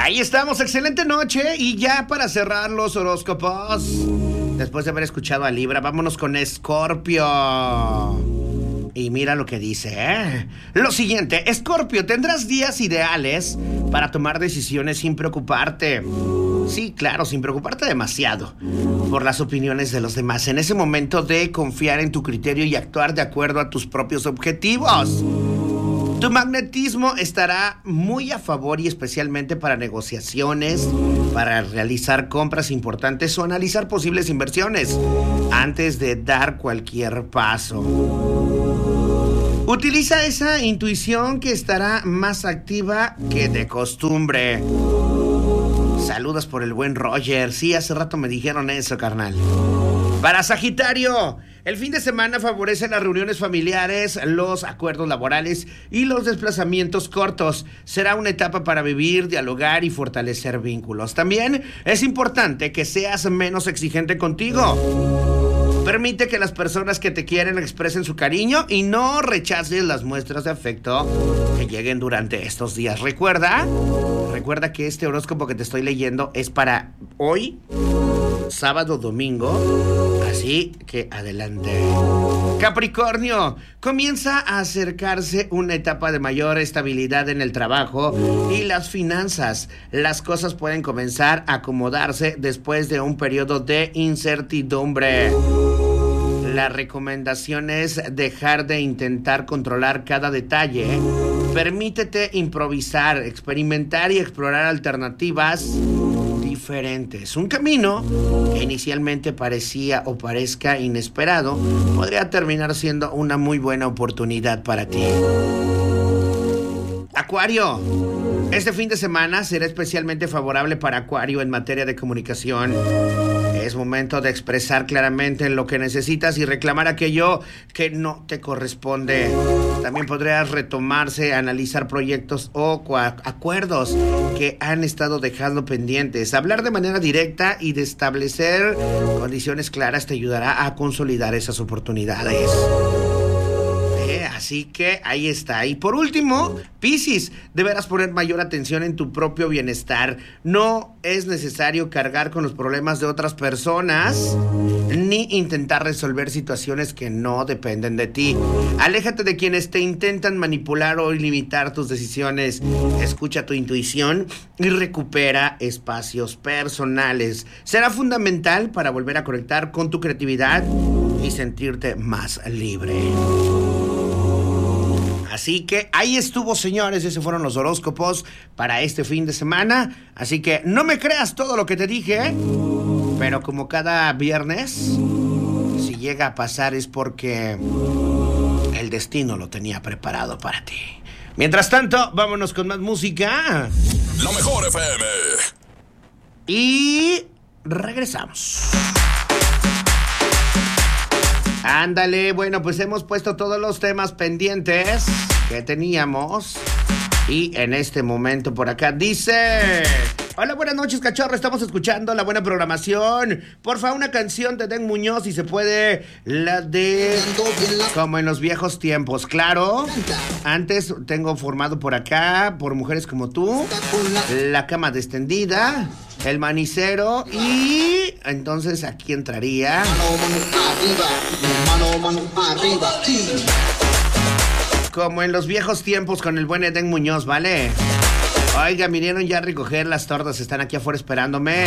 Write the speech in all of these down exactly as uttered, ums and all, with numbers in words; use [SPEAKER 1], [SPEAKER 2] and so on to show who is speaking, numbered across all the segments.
[SPEAKER 1] Ahí estamos, excelente noche. Y ya para cerrar los horóscopos, después de haber escuchado a Libra, vámonos con Escorpio. Y mira lo que dice, ¿eh? Lo siguiente, Escorpio, tendrás días ideales para tomar decisiones sin preocuparte. Sí, claro, sin preocuparte demasiado por las opiniones de los demás. En ese momento de confiar en tu criterio y actuar de acuerdo a tus propios objetivos. Tu magnetismo estará muy a favor y especialmente para negociaciones, para realizar compras importantes o analizar posibles inversiones antes de dar cualquier paso. Utiliza esa intuición que estará más activa que de costumbre. Saludos por el buen Roger. Sí, hace rato me dijeron eso, carnal. Para Sagitario, el fin de semana favorece las reuniones familiares, los acuerdos laborales y los desplazamientos cortos. Será una etapa para vivir, dialogar y fortalecer vínculos. También es importante que seas menos exigente contigo. Permite que las personas que te quieren expresen su cariño y no rechaces las muestras de afecto que lleguen durante estos días. Recuerda, recuerda que este horóscopo que te estoy leyendo es para hoy, sábado, domingo, así que adelante. Capricornio, comienza a acercarse una etapa de mayor estabilidad en el trabajo y las finanzas. Las cosas pueden comenzar a acomodarse después de un periodo de incertidumbre. La recomendación es dejar de intentar controlar cada detalle. Permítete improvisar, experimentar y explorar alternativas diferentes. Un camino que inicialmente parecía o parezca inesperado podría terminar siendo una muy buena oportunidad para ti. Acuario, este fin de semana será especialmente favorable para Acuario en materia de comunicación. Es momento de expresar claramente lo que necesitas y reclamar aquello que no te corresponde. También podrías retomarse, analizar proyectos o acuerdos que han estado dejando pendientes. Hablar de manera directa y de establecer condiciones claras te ayudará a consolidar esas oportunidades. Así que ahí está. Y por último, Piscis, deberás poner mayor atención en tu propio bienestar. No es necesario cargar con los problemas de otras personas ni intentar resolver situaciones que no dependen de ti. Aléjate de quienes te intentan manipular o limitar tus decisiones. Escucha tu intuición y recupera espacios personales. Será fundamental para volver a conectar con tu creatividad y sentirte más libre. Así que ahí estuvo, señores, esos fueron los horóscopos para este fin de semana. Así que no me creas todo lo que te dije, pero como cada viernes, si llega a pasar es porque el destino lo tenía preparado para ti. Mientras tanto, vámonos con más música.
[SPEAKER 2] La mejor F M.
[SPEAKER 1] Y regresamos. Ándale, bueno, pues hemos puesto todos los temas pendientes que teníamos. Y en este momento por acá dice: hola, buenas noches, cachorro, estamos escuchando la buena programación. Porfa, una canción de Den Muñoz, si se puede, la de Como en los viejos tiempos. Claro, antes tengo formado por acá, por Mujeres como tú, La Cama Destendida, El Manicero y entonces aquí entraría
[SPEAKER 3] Mano, mano arriba, sí.
[SPEAKER 1] Como en los viejos tiempos con el buen Edén Muñoz, ¿vale? Oiga, vinieron ya a recoger las tortas, están aquí afuera esperándome.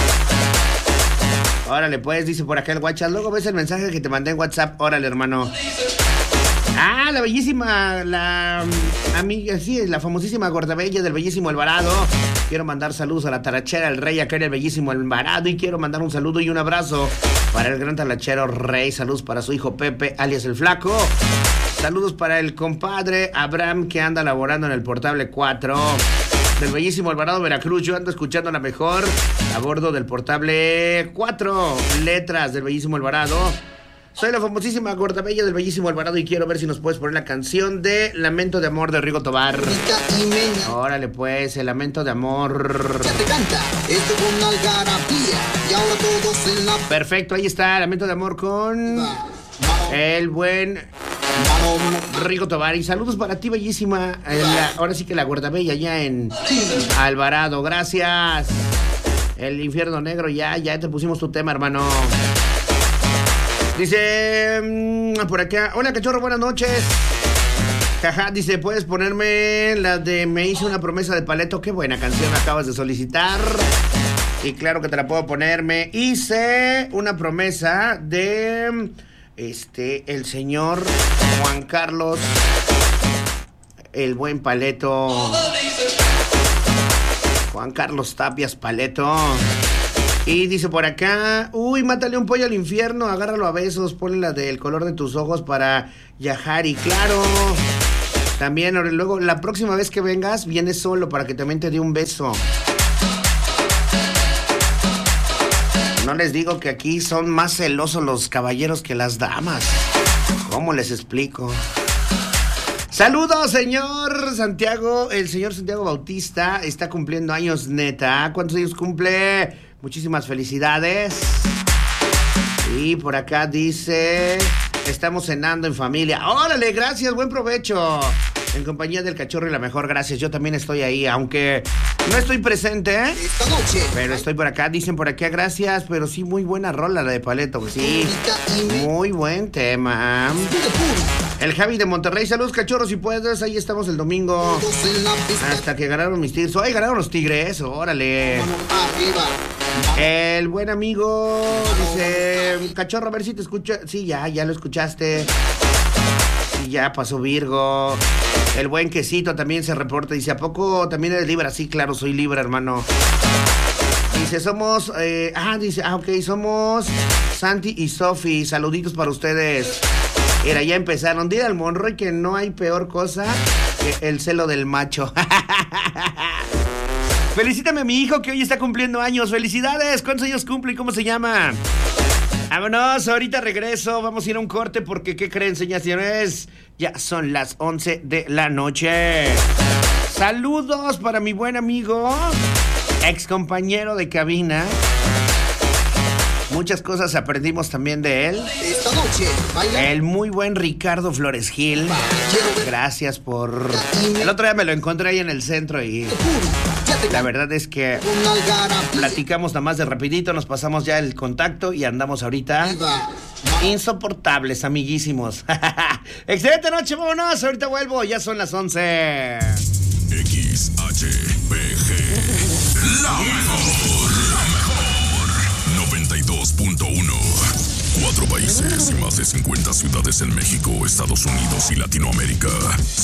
[SPEAKER 1] Órale, pues, dice por acá el WhatsApp. Luego ves el mensaje que te mandé en WhatsApp. Órale, hermano. Ah, la bellísima, la amiga, sí, la famosísima Gordabella del bellísimo Alvarado. Quiero mandar saludos a la tarachera, el rey, acá en el bellísimo Alvarado. Y quiero mandar un saludo y un abrazo para el gran talachero Rey. Saludos para su hijo Pepe, alias el Flaco. Saludos para el compadre Abraham, que anda laborando en el Portable cuatro del bellísimo Alvarado, Veracruz. Yo ando escuchando la mejor a bordo del Portable cuatro. Letras del bellísimo Alvarado. Soy la famosísima Gordabella del bellísimo Alvarado y quiero ver si nos puedes poner la canción de Lamento de Amor de Rigo Tobar. Órale, pues, el Lamento de Amor.
[SPEAKER 3] Ya te canta, esto con algarabía y ahora todos en la...
[SPEAKER 1] Perfecto, ahí está, Lamento de Amor con el buen Rigo Tovar. Y saludos para ti, bellísima. Eh, la- ahora sí que la guardabella allá en Alvarado. Gracias. El infierno negro, ya, ya te pusimos tu tema, hermano. Dice mm, por acá, hola cachorro, buenas noches. Jaja, dice, ¿puedes ponerme la de Me hice una promesa de Paleto? Qué buena canción acabas de solicitar. Y claro que te la puedo poner. Me hice una promesa de este el señor Juan Carlos, el buen Paleto. Juan Carlos Tapias Paleto. Y dice por acá, uy, mátale un pollo al infierno, agárralo a besos, ponle la del color de tus ojos para Yahari, claro. También, luego, la próxima vez que vengas, vienes solo para que también te dé un beso. No les digo que aquí son más celosos los caballeros que las damas. ¿Cómo les explico? Saludos, señor Santiago. El señor Santiago Bautista está cumpliendo años, neta. ¿Cuántos años cumple? Muchísimas felicidades. Y por acá dice, estamos cenando en familia. ¡Órale, gracias! Buen provecho. En compañía del cachorro y la mejor, gracias. Yo también estoy ahí, aunque no estoy presente, ¿eh?
[SPEAKER 3] Esta noche.
[SPEAKER 1] Pero estoy por acá, dicen por acá, gracias. Pero sí, muy buena rola la de Paleto, sí. Muy buen tema. El Javi de Monterrey, saludos cachorros, si puedes, ahí estamos el domingo. Hasta que ganaron mis tigres. ¡Ay, ganaron los tigres! ¡Órale! El buen amigo dice, cachorro, a ver si te escucha. Sí, ya, ya lo escuchaste. Sí, ya pasó Virgo. El buen Quesito también se reporta. Dice, ¿a poco también eres Libra? Sí, claro, soy Libra, hermano. Dice, somos... Eh, ah, dice, ah, ok, somos Santi y Sofi. Saluditos para ustedes. Mira, ya empezaron. Dile al Monroy que no hay peor cosa que el celo del macho. Felicítame a mi hijo que hoy está cumpliendo años. ¡Felicidades! ¿Cuántos años cumple y cómo se llama? Vámonos, ahorita regreso. Vamos a ir a un corte porque, ¿qué creen, señores? Ya son las once de la noche. Saludos para mi buen amigo, ex compañero de cabina. Muchas cosas aprendimos también de él.
[SPEAKER 3] Esta noche, baila.
[SPEAKER 1] El muy buen Ricardo Flores Gil. Gracias por... El otro día me lo encontré ahí en el centro y... La verdad es que platicamos nada más de rapidito, nos pasamos ya el contacto y andamos ahorita insoportables, amiguísimos. Excelente noche, vámonos, ahorita vuelvo, ya son las once.
[SPEAKER 2] X H P G, la mejor, la mejor. noventa y dos punto uno. Cuatro países y más de cincuenta ciudades en México, Estados Unidos y Latinoamérica.